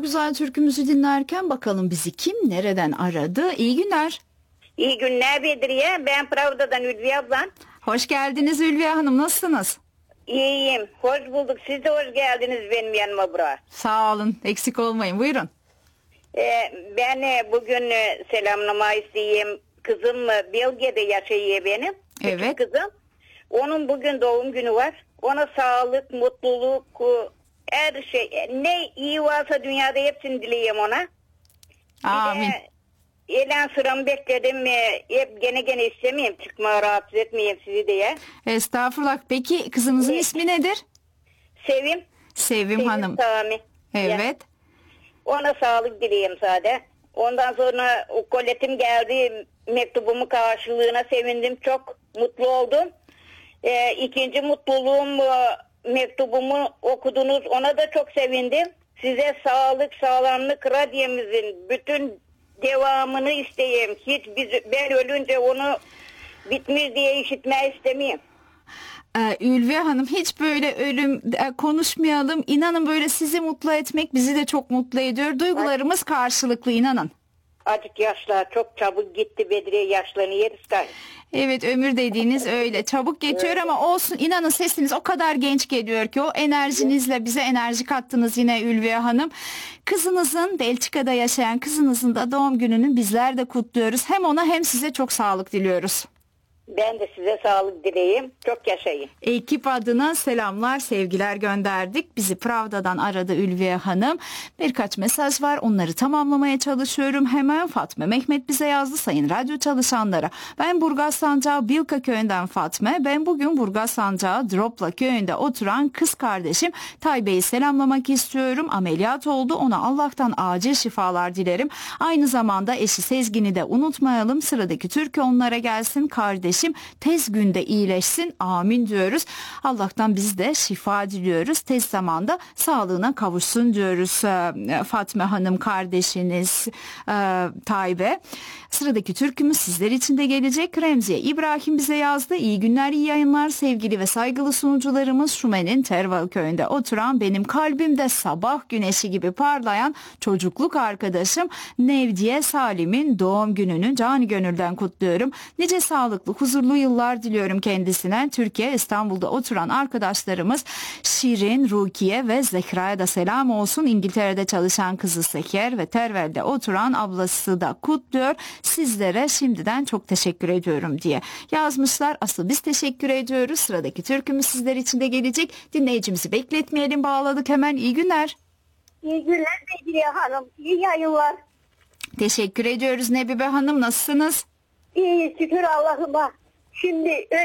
güzel türkümüzü dinlerken bakalım bizi kim nereden aradı? İyi günler. İyi günler Bedriye. Ben Pravda'dan Ülviye ablan. Hoş geldiniz Ülviye Hanım, nasılsınız? İyiyim. Hoş bulduk. Siz de hoş geldiniz benim yanıma buraya. Sağ olun, eksik olmayın, buyurun. Ben bugün selamlama isteyeyim. Kızım Belge'de yaşıyor benim. Küçük Evet. kızım. Onun bugün doğum günü var. Ona sağlık, mutluluk, her şey. Ne iyi varsa dünyada hepsini dileyeyim ona. Amin. Elen sıramı bekledim. Hep gene istemeyeyim. Çıkma rahatsız etmeyeyim sizi diye. Estağfurullah. Peki kızınızın ismi nedir? Sevim Hanım. Sami. Evet. Ona sağlık dileyim sadece. Ondan sonra o koletim geldi. Mektubumu karşılığına sevindim. Çok mutlu oldum. İkinci mutluluğum, mektubumu okudunuz. Ona da çok sevindim. Size sağlık, sağlamlık, radyomuzun bütün devamını isteyeyim. Ben ölünce onu bitmiş diye işitmeyi istemeyeyim. Ülviye Hanım, hiç böyle ölüm konuşmayalım. İnanın böyle sizi mutlu etmek bizi de çok mutlu ediyor. Duygularımız karşılıklı, inanın. Azıcık yaşlar çok çabuk gitti Bedriye, yaşlanıyoruz galiba. Evet, ömür dediğiniz öyle çabuk geçiyor ama olsun, inanın sesiniz o kadar genç geliyor ki o enerjinizle bize enerji kattınız yine Ülviye Hanım. Kızınızın, Belçika'da yaşayan kızınızın da doğum gününü bizler de kutluyoruz. Hem ona hem size çok sağlık diliyoruz. Ben de size sağlık dileyim. Çok yaşayın. Ekip adına selamlar, sevgiler gönderdik. Bizi Pravda'dan aradı Ülviye Hanım. Birkaç mesaj var. Onları tamamlamaya çalışıyorum. Hemen Fatma Mehmet bize yazdı, sayın radyo çalışanlara. Ben Burgaz Sancağı Bilka köyünden Fatma. Ben bugün Burgaz Sancağı Dropla köyünde oturan kız kardeşim Taybe'yi selamlamak istiyorum. Ameliyat oldu. Ona Allah'tan acil şifalar dilerim. Aynı zamanda eşi Sezgin'i de unutmayalım. Sıradaki türkü onlara gelsin. Kardeşim tez günde iyileşsin, amin diyoruz. Allah'tan biz de şifa diliyoruz. Tez zamanda sağlığına kavuşsun diyoruz Fatma Hanım kardeşiniz Taybe. Sıradaki türkümüz sizler için de gelecek. Remziye İbrahim bize yazdı. İyi günler, iyi yayınlar sevgili ve saygılı sunucularımız. Şumen'in Terval köyünde oturan, benim kalbimde sabah güneşi gibi parlayan çocukluk arkadaşım Nevdiye Salim'in doğum gününü canı gönülden kutluyorum. Nice sağlıklı, huzurlu yıllar diliyorum kendisine. Türkiye, İstanbul'da oturan arkadaşlarımız Şirin, Rukiye ve Zehra'ya da selam olsun. İngiltere'de çalışan kızı Seker ve Tervel'de oturan ablası da kutluyor. Sizlere şimdiden çok teşekkür ediyorum diye yazmışlar. Asıl biz teşekkür ediyoruz. Sıradaki türkümüz sizler için de gelecek. Dinleyicimizi bekletmeyelim, bağladık hemen. İyi günler. İyi günler Bedriye Hanım. İyi yayınlar. Teşekkür ediyoruz Nebibe Hanım, nasılsınız? İyi şükür Allah'ıma. Şimdi